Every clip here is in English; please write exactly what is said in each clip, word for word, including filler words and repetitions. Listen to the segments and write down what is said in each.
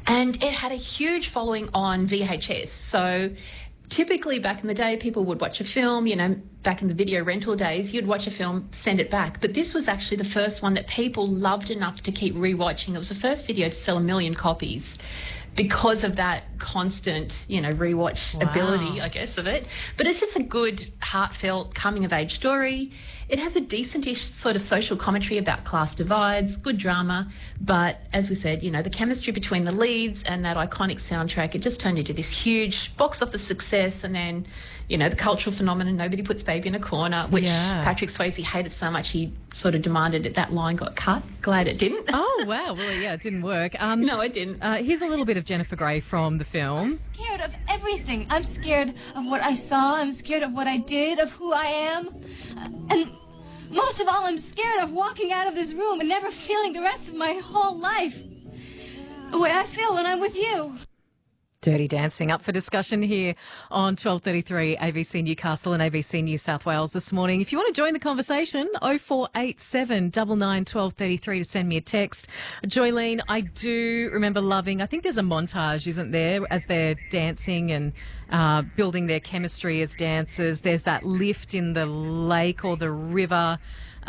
And it had a huge following on V H S. So typically back in the day, people would watch a film, you know, back in the video rental days, you'd watch a film, send it back. But this was actually the first one that people loved enough to keep rewatching. It was the first video to sell a million copies because of that constant, you know, rewatch Wow. ability, I guess, of it. But it's just a good, heartfelt, coming-of-age story. It has a decentish sort of social commentary about class divides, good drama. But as we said, you know, the chemistry between the leads and that iconic soundtrack, it just turned into this huge box office success. And then, you know, the cultural phenomenon, Nobody Puts Baby in a Corner, which Yeah. Patrick Swayze hated so much he sort of demanded that that line got cut. Glad it didn't. Oh, wow. Well, yeah, it didn't work. Um, No, it didn't. Uh, here's a little bit of Jennifer Grey from the film. I'm scared of everything. I'm scared of what I saw. I'm scared of what I did, of who I am. Uh, and most of all, I'm scared of walking out of this room and never feeling the rest of my whole life the way I feel when I'm with you. Dirty Dancing up for discussion here on twelve thirty-three A B C Newcastle and A B C New South Wales this morning. If you want to join the conversation, oh four eight seven nine nine one two three three to send me a text. Joylene, I do remember loving, I think there's a montage, isn't there, as they're dancing and uh, building their chemistry as dancers. There's that lift in the lake or the river.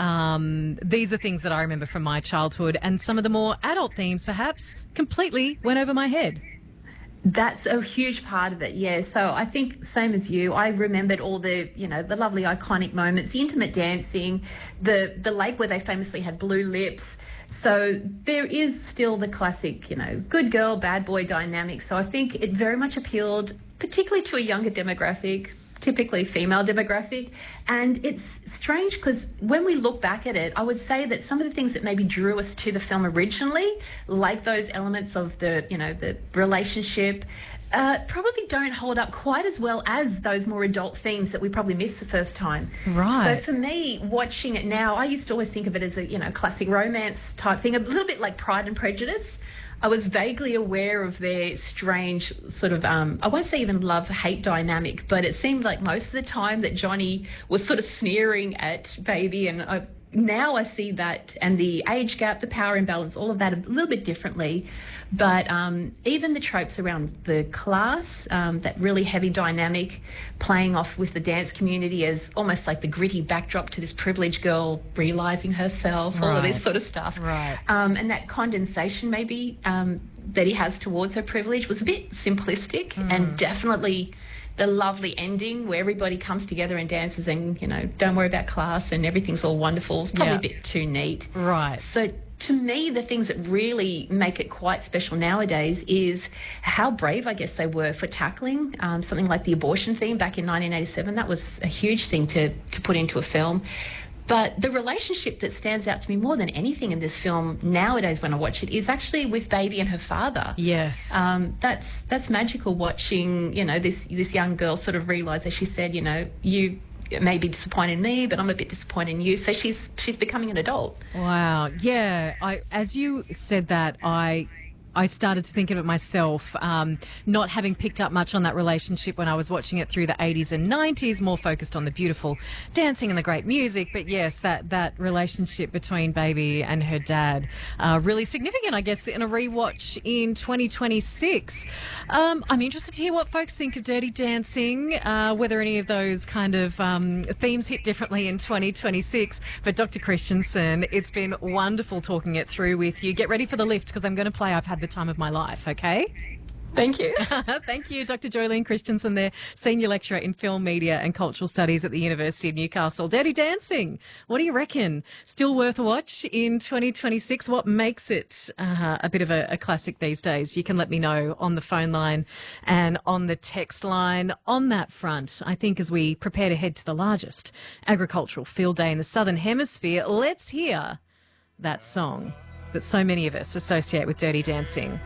Um, these are things that I remember from my childhood, and some of the more adult themes perhaps completely went over my head. That's a huge part of it, yeah. So I think, same as you, I remembered all the, you know, the lovely iconic moments, the intimate dancing, the the lake where they famously had blue lips. So there is still the classic, you know, good girl, bad boy dynamic. So I think it very much appealed particularly to a younger demographic, typically female demographic. And it's strange because when we look back at it, I would say that some of the things that maybe drew us to the film originally, like those elements of the, you know, the relationship, uh, probably don't hold up quite as well as those more adult themes that we probably missed the first time. Right. So for me, watching it now, I used to always think of it as a, you know, classic romance type thing, a little bit like Pride and Prejudice. I was vaguely aware of their strange sort of, um, I won't say even love-hate dynamic, but it seemed like most of the time that Johnny was sort of sneering at Baby, and I, now I see that, and the age gap, the power imbalance, all of that a little bit differently. But um, even the tropes around the class, um, that really heavy dynamic, playing off with the dance community as almost like the gritty backdrop to this privileged girl realising herself, all of this Right. sort of stuff. Right. Um, and that condensation maybe um, that he has towards her privilege was a bit simplistic, and definitely the lovely ending where everybody comes together and dances and, you know, don't worry about class and everything's all wonderful. It's probably Yeah. a bit too neat. Right. So to me, the things that really make it quite special nowadays is how brave, I guess, they were for tackling um, something like the abortion theme back in nineteen eighty-seven. That was a huge thing to, to put into a film. But the relationship that stands out to me more than anything in this film nowadays when I watch it is actually with Baby and her father. Yes. Um, that's that's magical watching, you know, this this young girl sort of realise, as she said, you know, you may be disappointed in me, but I'm a bit disappointed in you. So she's she's becoming an adult. Wow. Yeah. I, as you said that, I I started to think of it myself, um, not having picked up much on that relationship when I was watching it through the eighties and nineties, more focused on the beautiful dancing and the great music. But yes, that, that relationship between Baby and her dad, uh, really significant, I guess, in a rewatch in twenty twenty-six. Um, I'm interested to hear what folks think of Dirty Dancing, uh, whether any of those kind of um, themes hit differently in twenty twenty-six. But Doctor Christensen, it's been wonderful talking it through with you. Get ready for the lift because I'm going to play I've Had the Time of My Life, okay? Thank you. Thank you, Doctor Joylene Christensen there, Senior Lecturer in Film, Media and Cultural Studies at the University of Newcastle. Dirty Dancing, what do you reckon? Still worth a watch in twenty twenty-six? What makes it uh, a bit of a, a classic these days? You can let me know on the phone line and on the text line. On that front, I think as we prepare to head to the largest agricultural field day in the Southern Hemisphere, let's hear that song that so many of us associate with Dirty Dancing.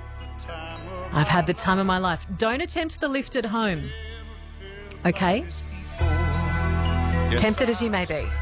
I've had the time of my life. Don't attempt the lift at home. Okay? Tempted as you may be.